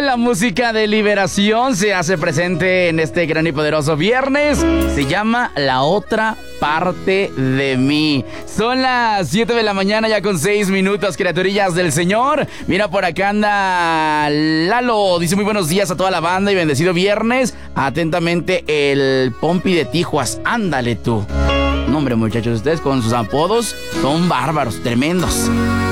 la música de Liberación se hace presente en este gran y poderoso viernes. Se llama La Otra Parte de Mí. Son las 7 de la mañana ya con 6 minutos, criaturillas del Señor. Mira, por acá anda Lalo. Dice muy buenos días a toda la banda y bendecido viernes. Atentamente el Pompi de Tijuas. Ándale tú. No, hombre, muchachos, ustedes con sus apodos son bárbaros, tremendos.